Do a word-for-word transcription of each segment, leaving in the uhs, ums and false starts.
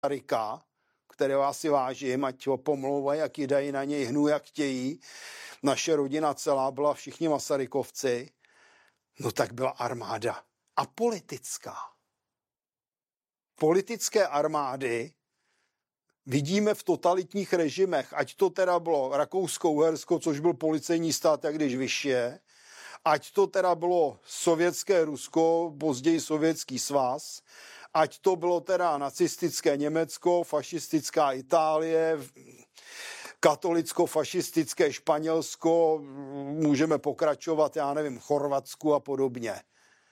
Masaryka, kterého asi vážím, ať ho pomlouvají, jak ji dají na něj hnu, jak chtějí. Naše rodina celá byla všichni Masarykovci. No tak byla armáda apolitická. Politické armády vidíme v totalitních režimech, ať to teda bylo Rakousko-Uhersko, což byl policejní stát, jak když vyšše, ať to teda bylo sovětské Rusko, později sovětský svaz, ať to bylo teda nacistické Německo, fašistická Itálie, katolicko-fašistické Španělsko, můžeme pokračovat, já nevím, Chorvatsku a podobně.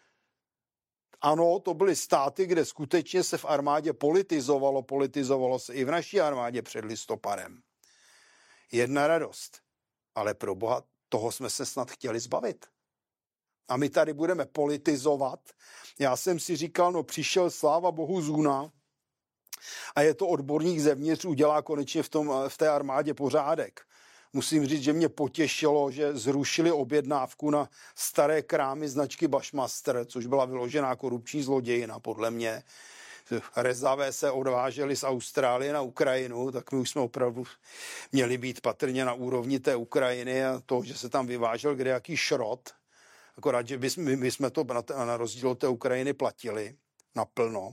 Ano, to byly státy, kde skutečně se v armádě politizovalo, politizovalo se i v naší armádě před listopadem. Jedna radost, ale pro boha, toho jsme se snad chtěli zbavit. A my tady budeme politizovat. Já jsem si říkal, no přišel sláva bohu Zuna a je to odborník zevnitř, udělá konečně v, tom, v té armádě pořádek. Musím říct, že mě potěšilo, že zrušili objednávku na staré krámy značky Bushmaster, což byla vyložená korupční zlodějina, podle mě. Rezavé se odváželi z Austrálie na Ukrajinu, tak my už jsme opravdu měli být patrně na úrovni té Ukrajiny a to, že se tam vyvážel kdejaký šrot. Akorát, že my, my jsme to na, na rozdíl od té Ukrajiny platili naplno.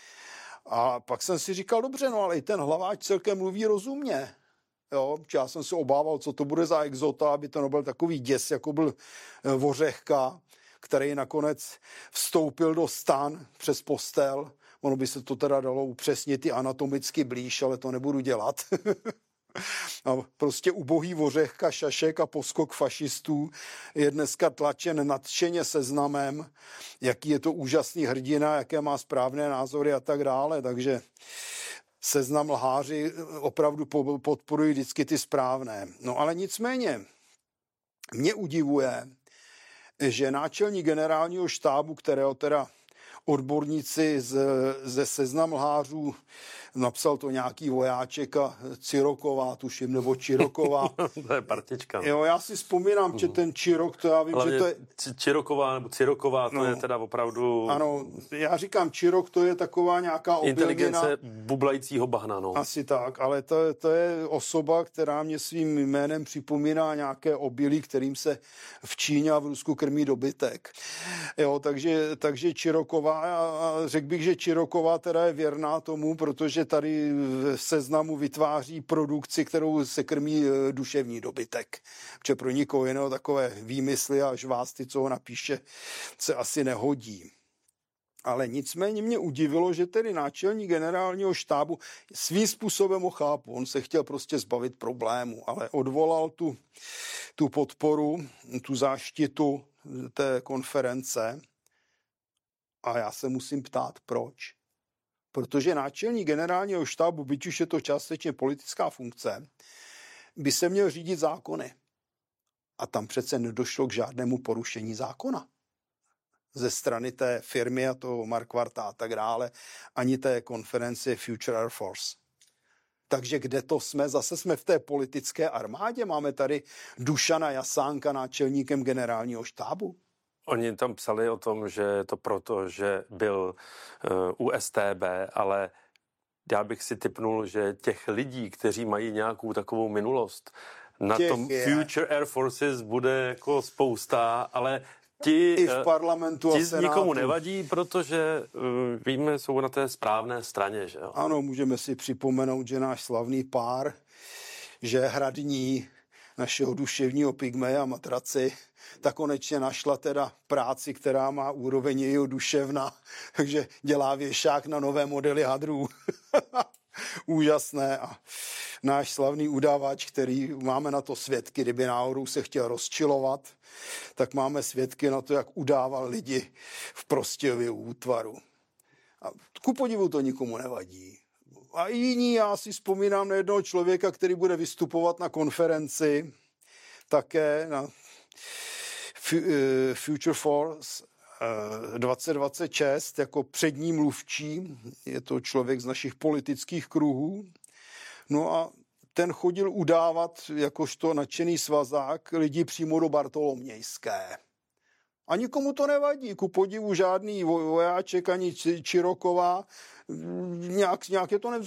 A pak jsem si říkal, dobře, no ale i ten hlaváč celkem mluví rozumně. Jo, já jsem se obával, co to bude za exota, aby to nebyl takový děs, jako byl Vořehka, který nakonec vstoupil do stan přes postel. Ono by se to teda dalo upřesnit i anatomicky blíž, ale to nebudu dělat. A prostě ubohý Vořehka, Šašek a poskok fašistů je dneska tlačen nadšeně Seznamem, jaký je to úžasný hrdina, jaké má správné názory a tak dále, takže Seznam lháři opravdu podporují vždycky ty správné. No ale nicméně mě udivuje, že náčelník generálního štábu, kterého teda odborníci z, ze Seznam lhářů, napsal to nějaký vojáček a Ciroková, tuším, nebo Čiroková. To je partička. Jo, já si vzpomínám, uh-huh. že ten Čirok, to já vím, hlavně že to je... Čiroková nebo Ciroková, to no, je teda opravdu... Ano, já říkám Čirok, to je taková nějaká obilnina... Inteligence bublajícího bahna, no. Asi tak, ale to, to je osoba, která mě svým jménem připomíná nějaké obilí, kterým se v Číně a v Rusku krmí dobytek. Jo, takže, takže Čiroková, a řekl bych, že Čiroková teda je věrná tomu, protože tady v Seznamu vytváří produkci, kterou se krmí duševní dobytek. Protože pro nikoho jiného takové výmysly a žvásty, co ho napíše, se asi nehodí. Ale nicméně mě udivilo, že tedy náčelník generálního štábu, svým způsobem ho chápu, on se chtěl prostě zbavit problému, ale odvolal tu, tu podporu, tu záštitu té konference a já se musím ptát, proč. Protože náčelník generálního štábu, byť už je to částečně politická funkce, by se měl řídit zákony. A tam přece nedošlo k žádnému porušení zákona ze strany té firmy a toho Markvarta a tak dále, ani té konference Future Air Force. Takže kde to jsme? Zase jsme v té politické armádě. Máme tady Dušana Jasánka náčelníkem generálního štábu. Oni tam psali o tom, že je to proto, že byl uh, u S T B, ale já bych si tipnul, že těch lidí, kteří mají nějakou takovou minulost, na těch tom je. Future Air Forces bude jako spousta, ale ti, i v parlamentu ti a senátu. Nikomu nevadí, protože uh, víme, jsou na té správné straně. Že jo? Ano, můžeme si připomenout, že náš slavný pár, že hradní našeho duševního pygmeja Matraci, ta konečně našla teda práci, která má úroveň jejího duševna, takže dělá věšák na nové modely hadrů. Úžasné. A náš slavný udávač, který máme na to svědky, kdyby náhodou se chtěl rozčilovat, tak máme svědky na to, jak udával lidi v Prostějově útvaru. A ku podivu to nikomu nevadí. A jiní, já si vzpomínám na jednoho člověka, který bude vystupovat na konferenci, také na Future Force dvacet dvacet šest jako přední mluvčí. Je to člověk z našich politických kruhů. No a ten chodil udávat jakožto nadšený svazák lidi přímo do Bartolomějské. A nikomu to nevadí. Ku podivu žádný vojáček ani Čiroková nějak, nějak je to